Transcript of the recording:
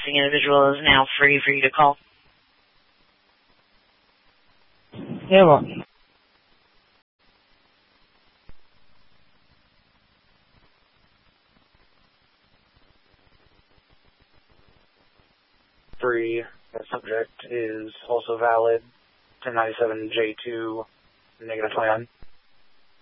requesting individual is now free for you to call. Yeah, well. Free. The subject is also valid. 1097J2, -29.